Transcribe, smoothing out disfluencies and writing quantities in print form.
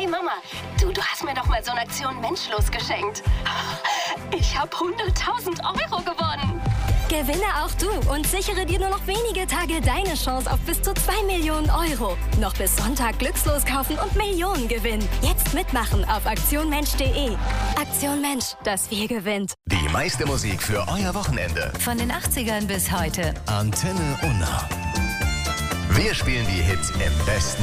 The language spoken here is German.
Mama, du hast mir doch mal so eine Aktion Menschlos geschenkt. Ich habe 100.000 Euro gewonnen. Gewinne auch du und sichere dir nur noch wenige Tage deine Chance auf bis zu 2 Millionen Euro. Noch bis Sonntag Glückslos kaufen und Millionen gewinnen. Jetzt mitmachen auf aktionmensch.de. Aktion Mensch, das Wir gewinnt. Die meiste Musik für euer Wochenende. Von den 80ern bis heute. Antenne Unna. Wir spielen die Hits im besten